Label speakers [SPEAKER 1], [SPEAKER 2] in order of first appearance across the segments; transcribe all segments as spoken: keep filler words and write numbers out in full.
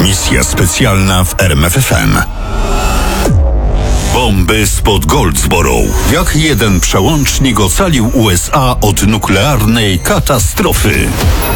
[SPEAKER 1] Misja specjalna w R M F F M. Bomby spod Goldsboro. Jak jeden przełącznik ocalił U S A od nuklearnej katastrofy.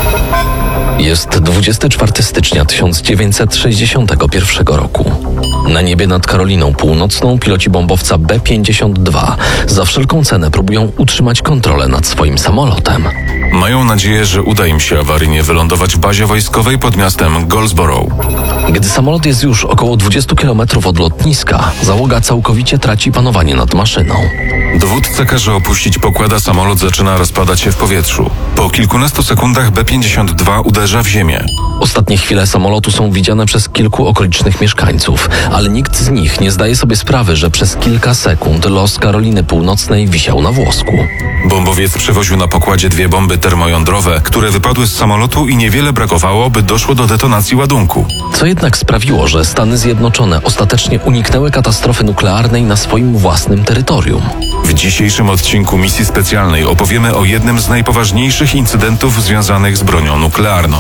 [SPEAKER 2] Jest dwudziestego czwartego stycznia tysiąc dziewięćset sześćdziesiątego pierwszego roku. Na niebie nad Karoliną Północną piloci bombowca B pięćdziesiąt dwa za wszelką cenę próbują utrzymać kontrolę nad swoim samolotem.
[SPEAKER 3] Mają nadzieję, że uda im się awaryjnie wylądować w bazie wojskowej pod miastem Goldsboro.
[SPEAKER 2] Gdy samolot jest już około dwadzieścia kilometrów od lotniska, załoga całkowicie traci panowanie nad maszyną.
[SPEAKER 3] Dowódca każe opuścić pokład, a samolot zaczyna rozpadać się w powietrzu. Po kilkunastu sekundach B pięćdziesiąt dwa uderza w ziemię.
[SPEAKER 2] Ostatnie chwile samolotu są widziane przez kilku okolicznych mieszkańców, ale nikt z nich nie zdaje sobie sprawy, że przez kilka sekund los Karoliny Północnej wisiał na włosku.
[SPEAKER 3] Bombowiec przewoził na pokładzie dwie bomby termojądrowe, które wypadły z samolotu i niewiele brakowało, by doszło do detonacji ładunku.
[SPEAKER 2] Co jednak sprawiło, że Stany Zjednoczone ostatecznie uniknęły katastrofy nuklearnej na swoim własnym terytorium.
[SPEAKER 3] W dzisiejszym odcinku misji specjalnej opowiemy o jednym z najpoważniejszych incydentów związanych z bronią nuklearną.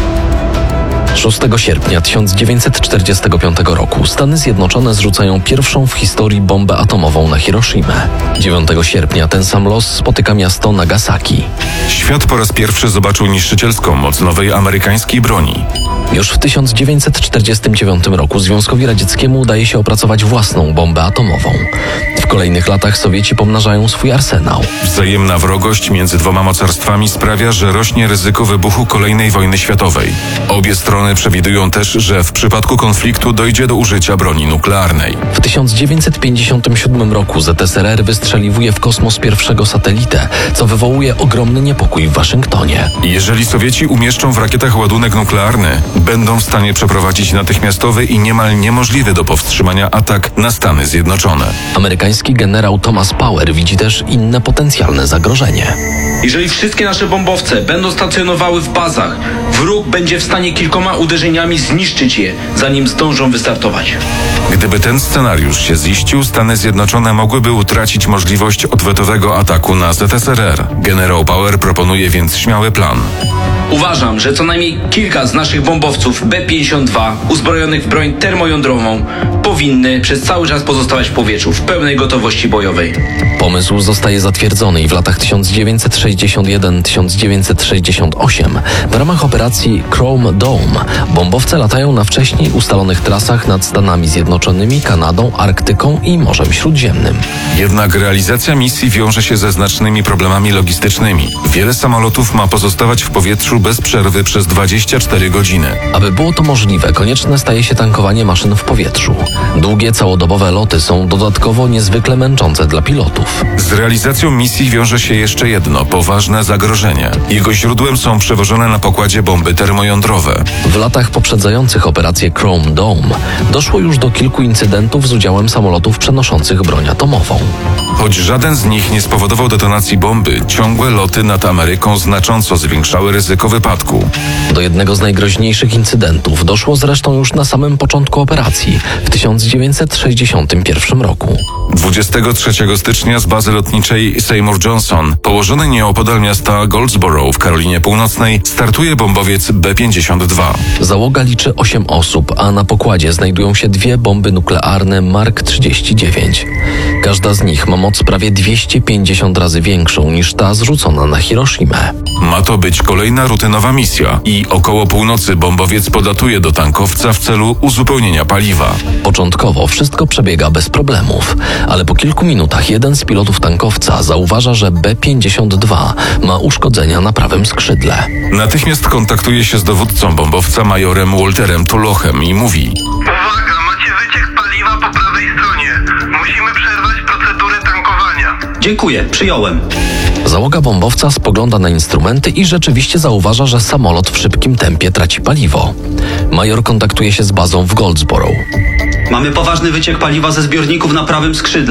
[SPEAKER 2] szóstego sierpnia tysiąc dziewięćset czterdziestego piątego roku Stany Zjednoczone zrzucają pierwszą w historii bombę atomową na Hiroshimę. dziewiątego sierpnia ten sam los spotyka miasto Nagasaki.
[SPEAKER 3] Świat po raz pierwszy zobaczył niszczycielską moc nowej amerykańskiej broni.
[SPEAKER 2] Już w tysiąc dziewięćset czterdziestym dziewiątym roku Związkowi Radzieckiemu udaje się opracować własną bombę atomową. W kolejnych latach Sowieci pomnażają swój arsenał.
[SPEAKER 3] Wzajemna wrogość między dwoma mocarstwami sprawia, że rośnie ryzyko wybuchu kolejnej wojny światowej. Obie strony przewidują też, że w przypadku konfliktu dojdzie do użycia broni nuklearnej.
[SPEAKER 2] W tysiąc dziewięćset pięćdziesiątym siódmym roku Z S R R wystrzeliwuje w kosmos pierwszego satelitę, co wywołuje ogromny niepokój w Waszyngtonie.
[SPEAKER 3] Jeżeli Sowieci umieszczą w rakietach ładunek nuklearny, będą w stanie przeprowadzić natychmiastowy i niemal niemożliwy do powstrzymania atak na Stany Zjednoczone.
[SPEAKER 2] Amerykański generał Thomas Power widzi też inne potencjalne zagrożenie.
[SPEAKER 4] Jeżeli wszystkie nasze bombowce będą stacjonowały w bazach, wróg będzie w stanie kilkoma uderzeniami zniszczyć je, zanim zdążą wystartować.
[SPEAKER 3] Gdyby ten scenariusz się ziścił, Stany Zjednoczone mogłyby utracić możliwość odwetowego ataku na Z S R R. Generał Power proponuje więc śmiały plan.
[SPEAKER 4] Uważam, że co najmniej kilka z naszych bombowców B pięćdziesiąt dwa uzbrojonych w broń termojądrową powinny przez cały czas pozostawać w powietrzu w pełnej gotowości bojowej.
[SPEAKER 2] Pomysł zostaje zatwierdzony i w latach tysiąc dziewięćset sześćdziesiąt jeden do tysiąc dziewięćset sześćdziesiąt osiem w ramach operacji Chrome Dome bombowce latają na wcześniej ustalonych trasach nad Stanami Zjednoczonymi, Kanadą, Arktyką i Morzem Śródziemnym.
[SPEAKER 3] Jednak realizacja misji wiąże się ze znacznymi problemami logistycznymi. Wiele samolotów ma pozostawać w powietrzu bez przerwy przez dwadzieścia cztery godziny.
[SPEAKER 2] Aby było to możliwe, konieczne staje się tankowanie maszyn w powietrzu. Długie, całodobowe loty są dodatkowo niezwykle męczące dla pilotów.
[SPEAKER 3] Z realizacją misji wiąże się jeszcze jedno poważne zagrożenie. Jego źródłem są przewożone na pokładzie bomby termojądrowe.
[SPEAKER 2] W latach poprzedzających operację Chrome Dome doszło już do kilku incydentów z udziałem samolotów przenoszących broń atomową.
[SPEAKER 3] Choć żaden z nich nie spowodował detonacji bomby, ciągłe loty nad Ameryką znacząco zwiększały ryzyko wypadku.
[SPEAKER 2] Do jednego z najgroźniejszych incydentów doszło zresztą już na samym początku operacji w tysiąc dziewięćset sześćdziesiątym pierwszym roku.
[SPEAKER 3] dwudziestego trzeciego stycznia z bazy lotniczej Seymour Johnson, położonej nieopodal miasta Goldsboro w Karolinie Północnej, startuje bombowiec B pięćdziesiąt dwa.
[SPEAKER 2] Załoga liczy osiem osób, a na pokładzie znajdują się dwie bomby nuklearne Mark trzydzieści dziewięć. Każda z nich ma moc prawie dwieście pięćdziesiąt razy większą niż ta zrzucona na Hiroshimę.
[SPEAKER 3] Ma to być kolejna rutynowa misja i około północy bombowiec podlatuje do tankowca w celu uzupełnienia paliwa.
[SPEAKER 2] Początkowo wszystko przebiega bez problemów, ale po kilku minutach jeden z pilotów tankowca zauważa, że B pięćdziesiąt dwa ma uszkodzenia na prawym skrzydle.
[SPEAKER 3] Natychmiast kontaktuje się z dowódcą bombowca majorem Walterem Tulochem i mówi:
[SPEAKER 5] Uwaga, macie wyciek paliwa po prawej stronie. Musimy przerwać procedurę tankowania.
[SPEAKER 4] Dziękuję, przyjąłem.
[SPEAKER 2] Załoga bombowca spogląda na instrumenty i rzeczywiście zauważa, że samolot w szybkim tempie traci paliwo. Major kontaktuje się z bazą w Goldsboro.
[SPEAKER 6] Mamy poważny wyciek paliwa ze zbiorników na prawym skrzydle.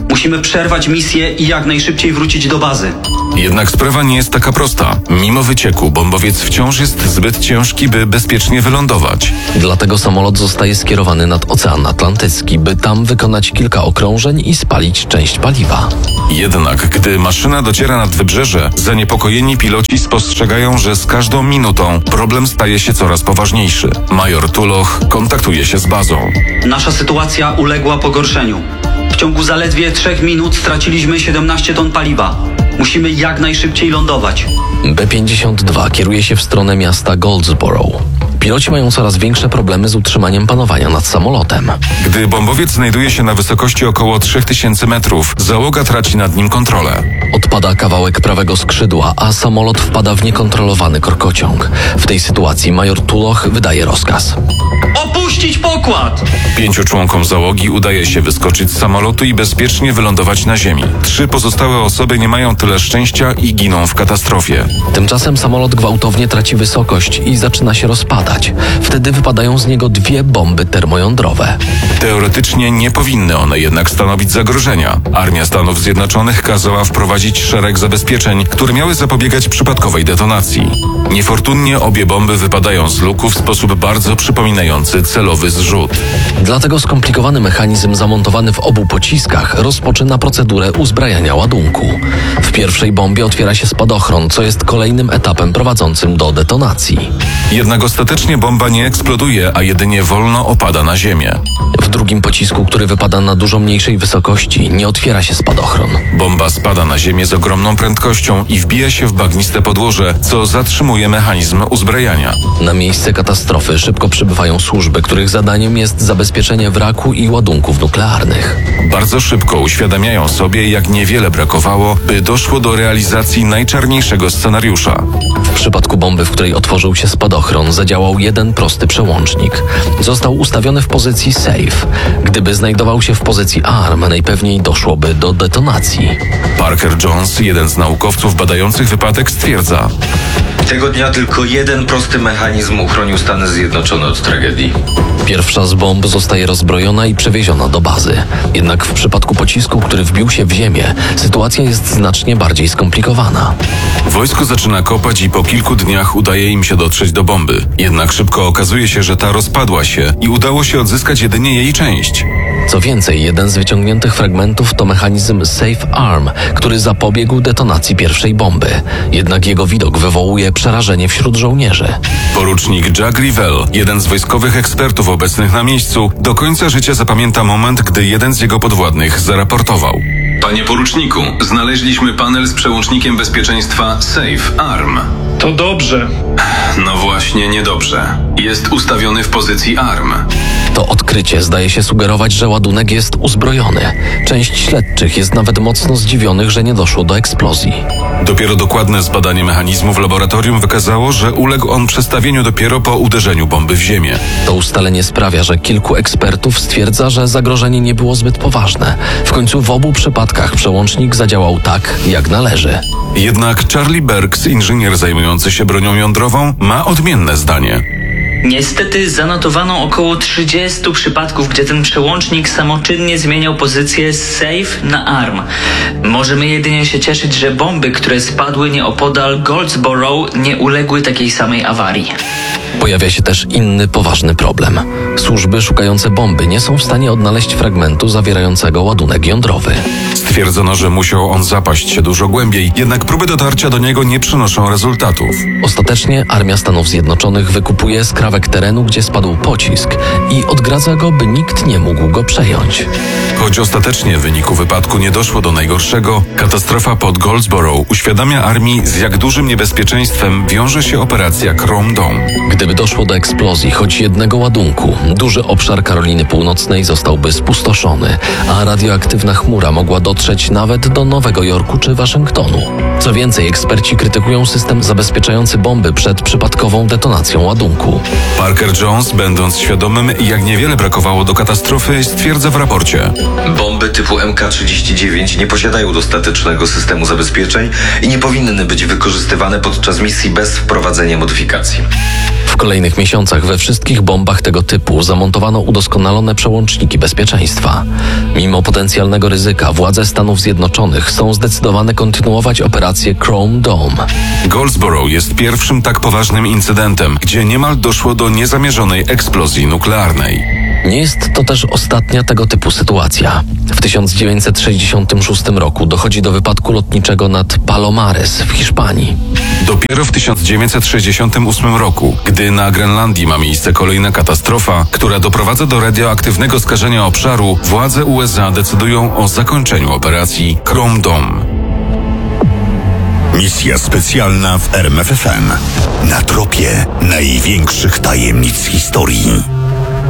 [SPEAKER 6] Musimy przerwać misję i jak najszybciej wrócić do bazy.
[SPEAKER 3] Jednak sprawa nie jest taka prosta. Mimo wycieku, bombowiec wciąż jest zbyt ciężki, by bezpiecznie wylądować.
[SPEAKER 2] Dlatego samolot zostaje skierowany nad Ocean Atlantycki, by tam wykonać kilka okrążeń i spalić część paliwa.
[SPEAKER 3] Jednak gdy maszyna dociera nad wybrzeże, zaniepokojeni piloci spostrzegają, że z każdą minutą problem staje się coraz poważniejszy. Major Tuloch kontaktuje się z bazą.
[SPEAKER 6] Nasza sytuacja uległa pogorszeniu. W ciągu zaledwie trzech minut straciliśmy siedemnaście ton paliwa. Musimy jak najszybciej lądować.
[SPEAKER 2] B pięćdziesiąt dwa kieruje się w stronę miasta Goldsboro. Piloci mają coraz większe problemy z utrzymaniem panowania nad samolotem.
[SPEAKER 3] Gdy bombowiec znajduje się na wysokości około trzy tysiące metrów, załoga traci nad nim kontrolę.
[SPEAKER 2] Odpada kawałek prawego skrzydła, a samolot wpada w niekontrolowany korkociąg. W tej sytuacji major Tuloch wydaje rozkaz.
[SPEAKER 6] Opuścić pokład!
[SPEAKER 3] Pięciu członkom załogi udaje się wyskoczyć z samolotu i bezpiecznie wylądować na ziemi. Trzy pozostałe osoby nie mają tyle szczęścia i giną w katastrofie.
[SPEAKER 2] Tymczasem samolot gwałtownie traci wysokość i zaczyna się rozpadać. Wtedy wypadają z niego dwie bomby termojądrowe.
[SPEAKER 3] Teoretycznie nie powinny one jednak stanowić zagrożenia. Armia Stanów Zjednoczonych kazała wprowadzić szereg zabezpieczeń, które miały zapobiegać przypadkowej detonacji. Niefortunnie obie bomby wypadają z luku w sposób bardzo przypominający celowy zrzut.
[SPEAKER 2] Dlatego skomplikowany mechanizm zamontowany w obu pociskach rozpoczyna procedurę uzbrajania ładunku. W pierwszej bombie otwiera się spadochron, co jest kolejnym etapem prowadzącym do detonacji.
[SPEAKER 3] Jednak ostatecznie bomba nie eksploduje, a jedynie wolno opada na ziemię.
[SPEAKER 2] W drugim pocisku, który wypada na dużo mniejszej wysokości, nie otwiera się spadochron.
[SPEAKER 3] Bomba spada na ziemię z ogromną prędkością i wbija się w bagniste podłoże, co zatrzymuje mechanizm uzbrajania.
[SPEAKER 2] Na miejsce katastrofy szybko przybywają służby, których zadaniem jest zabezpieczenie wraku i ładunków nuklearnych.
[SPEAKER 3] Bardzo szybko uświadamiają sobie, jak niewiele brakowało, by doszło do realizacji najczarniejszego scenariusza.
[SPEAKER 2] W przypadku bomby, w której otworzył się spadochron, zadziałał jeden prosty przełącznik. Został ustawiony w pozycji safe. Gdyby znajdował się w pozycji arm, najpewniej doszłoby do detonacji.
[SPEAKER 3] Parker Jones, jeden z naukowców badających wypadek, stwierdza:
[SPEAKER 7] Tego dnia tylko jeden prosty mechanizm uchronił Stany Zjednoczone od tragedii.
[SPEAKER 2] Pierwsza z bomb zostaje rozbrojona i przewieziona do bazy. Jednak w przypadku pocisku, który wbił się w ziemię, sytuacja jest znacznie bardziej skomplikowana.
[SPEAKER 3] Wojsko zaczyna kopać i po kilku dniach udaje im się dotrzeć do bomby. Jednak szybko okazuje się, że ta rozpadła się i udało się odzyskać jedynie jej część.
[SPEAKER 2] Co więcej, jeden z wyciągniętych fragmentów to mechanizm Safe Arm, który zapobiegł detonacji pierwszej bomby. Jednak jego widok wywołuje przerażenie wśród żołnierzy.
[SPEAKER 3] Porucznik Jack Rivell, jeden z wojskowych ekspertów obecnych na miejscu, do końca życia zapamięta moment, gdy jeden z jego podwładnych zaraportował:
[SPEAKER 8] Panie poruczniku, znaleźliśmy panel z przełącznikiem bezpieczeństwa Safe Arm.
[SPEAKER 9] To dobrze.
[SPEAKER 8] No właśnie, niedobrze. Jest ustawiony w pozycji arm.
[SPEAKER 2] To odkrycie zdaje się sugerować, że ładunek jest uzbrojony. Część śledczych jest nawet mocno zdziwionych, że nie doszło do eksplozji.
[SPEAKER 3] Dopiero dokładne zbadanie mechanizmu w laboratorium wykazało, że uległ on przestawieniu dopiero po uderzeniu bomby w ziemię.
[SPEAKER 2] To ustalenie sprawia, że kilku ekspertów stwierdza, że zagrożenie nie było zbyt poważne. W końcu w obu przypadkach przełącznik zadziałał tak, jak należy.
[SPEAKER 3] Jednak Charlie Burks, inżynier zajmujący się bronią jądrową, ma odmienne zdanie.
[SPEAKER 10] Niestety zanotowano około trzydzieści przypadków, gdzie ten przełącznik samoczynnie zmieniał pozycję z safe na arm. Możemy jedynie się cieszyć, że bomby, które spadły nieopodal Goldsboro, nie uległy takiej samej awarii.
[SPEAKER 2] Pojawia się też inny poważny problem. Służby szukające bomby nie są w stanie odnaleźć fragmentu zawierającego ładunek jądrowy.
[SPEAKER 3] Stwierdzono, że musiał on zapaść się dużo głębiej, jednak próby dotarcia do niego nie przynoszą rezultatów.
[SPEAKER 2] Ostatecznie Armia Stanów Zjednoczonych wykupuje skrawek terenu, gdzie spadł pocisk i odgradza go, by nikt nie mógł go przejąć.
[SPEAKER 3] Choć ostatecznie w wyniku wypadku nie doszło do najgorszego, katastrofa pod Goldsboro uświadamia armii, z jak dużym niebezpieczeństwem wiąże się operacja Chrome Dome.
[SPEAKER 2] Gdyby doszło do eksplozji choć jednego ładunku, duży obszar Karoliny Północnej zostałby spustoszony, a radioaktywna chmura mogła dotrzeć nawet do Nowego Jorku czy Waszyngtonu. Co więcej, eksperci krytykują system zabezpieczający bomby przed przypadkową detonacją ładunku.
[SPEAKER 3] Parker Jones, będąc świadomym, jak niewiele brakowało do katastrofy, stwierdza w raporcie:
[SPEAKER 7] Bomby typu M K trzydzieści dziewięć nie posiadają dostatecznego systemu zabezpieczeń i nie powinny być wykorzystywane podczas misji bez wprowadzenia modyfikacji.
[SPEAKER 2] W kolejnych miesiącach we wszystkich bombach tego typu zamontowano udoskonalone przełączniki bezpieczeństwa. Mimo potencjalnego ryzyka władze Stanów Zjednoczonych są zdecydowane kontynuować operację Chrome Dome.
[SPEAKER 3] Goldsboro jest pierwszym tak poważnym incydentem, gdzie niemal doszło do niezamierzonej eksplozji nuklearnej.
[SPEAKER 2] Nie jest to też ostatnia tego typu sytuacja. W tysiąc dziewięćset sześćdziesiątym szóstym roku dochodzi do wypadku lotniczego nad Palomares w Hiszpanii.
[SPEAKER 3] Dopiero w tysiąc dziewięćset sześćdziesiątym ósmym roku, gdy na Grenlandii ma miejsce kolejna katastrofa, która doprowadza do radioaktywnego skażenia obszaru, władze U S A decydują o zakończeniu operacji Chrome Dome.
[SPEAKER 1] Misja specjalna w R M F F M. Na tropie największych tajemnic historii.